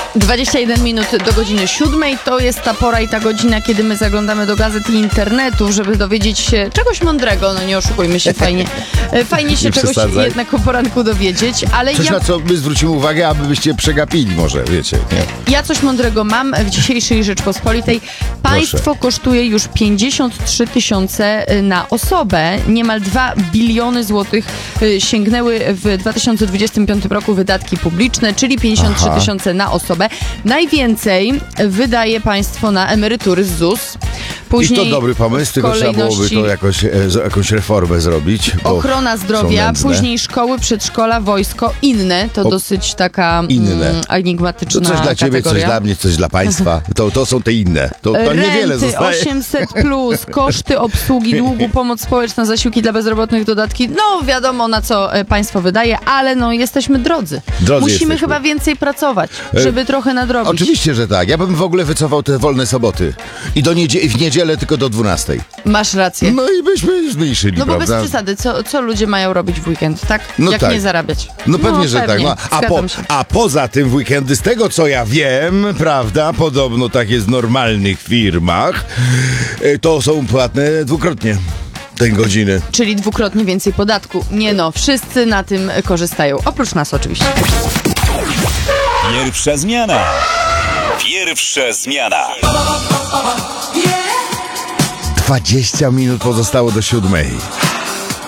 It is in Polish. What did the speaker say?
21 minut do godziny 7. To jest ta pora i ta godzina, kiedy my zaglądamy do gazet i internetu, żeby dowiedzieć się czegoś mądrego. No nie oszukujmy się, fajnie się czegoś jednak o poranku dowiedzieć, ale coś, na co my zwrócimy uwagę, abyście przegapili może, wiecie. Nie? Ja coś mądrego mam w dzisiejszej Rzeczpospolitej. Państwo kosztuje już 53 tysiące na osobę. Niemal 2 biliony złotych sięgnęły w 2025 roku wydatki publiczne, czyli 53 tysiące na osobę. Najwięcej wydaje państwo na emerytury z ZUS. Później i to dobry pomysł, tylko trzeba byłoby to jakąś reformę zrobić. Ochrona zdrowia, później szkoły, przedszkola, wojsko, inne. To dosyć taka enigmatyczna to coś dla ciebie, kategoria. coś dla mnie, coś dla państwa. To są te inne. To niewiele zostaje. 800+, koszty obsługi długu, pomoc społeczna, zasiłki dla bezrobotnych, dodatki. No wiadomo, na co państwo wydaje, ale no jesteśmy drodzy. Musimy chyba więcej pracować, żeby trochę nadrobić. Oczywiście, że tak. Ja bym w ogóle wycofał te wolne soboty. I w niedzielę tylko do 12. Masz rację. No i byśmy zmniejszyli, no bo prawda? bez przesady, co ludzie mają robić w weekend, tak? No jak nie zarabiać? No pewnie, że pewnie. tak. No, a poza tym w weekendy, z tego co ja wiem, prawda, podobno tak jest w normalnych firmach, to są płatne dwukrotnie. Te godziny. Czyli dwukrotnie więcej podatku. Nie no, wszyscy na tym korzystają. Oprócz nas oczywiście. Pierwsza zmiana. Pierwsza zmiana. 20 minut pozostało do 7.